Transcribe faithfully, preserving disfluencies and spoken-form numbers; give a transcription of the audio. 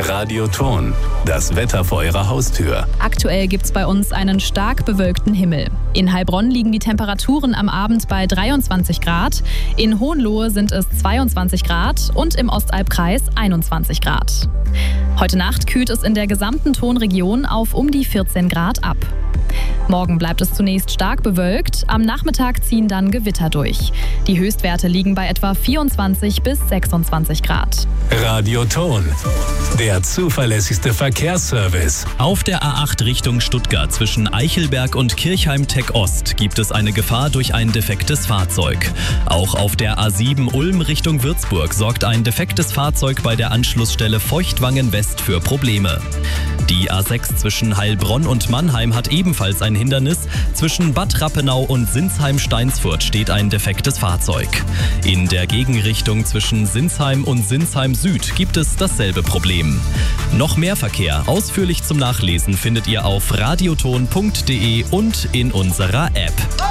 Radioton, das Wetter vor Ihrer Haustür. Aktuell gibt's bei uns einen stark bewölkten Himmel. In Heilbronn liegen die Temperaturen am Abend bei dreiundzwanzig Grad, in Hohenlohe sind es zweiundzwanzig Grad und im Ostalbkreis einundzwanzig Grad. Heute Nacht kühlt es in der gesamten Tonregion auf um die vierzehn Grad ab. Morgen bleibt es zunächst stark bewölkt, am Nachmittag ziehen dann Gewitter durch. Die Höchstwerte liegen bei etwa vierundzwanzig bis sechsundzwanzig Grad. Radioton, der zuverlässigste Verkehrsservice. Auf der A acht Richtung Stuttgart zwischen Eichelberg und Kirchheim-Tech Ost gibt es eine Gefahr durch ein defektes Fahrzeug. Auch auf der A sieben Ulm Richtung Würzburg sorgt ein defektes Fahrzeug bei der Anschlussstelle Feuchtwangen West für Probleme. Die A sechs zwischen Heilbronn und Mannheim hat ebenfalls ein Hindernis. Zwischen Bad Rappenau und Sinsheim-Steinsfurt steht ein defektes Fahrzeug. In der Gegenrichtung zwischen Sinsheim und Sinsheim Süd gibt es dasselbe Problem. Noch mehr Verkehr ausführlich zum Nachlesen findet ihr auf radioton punkt de und in unserer App.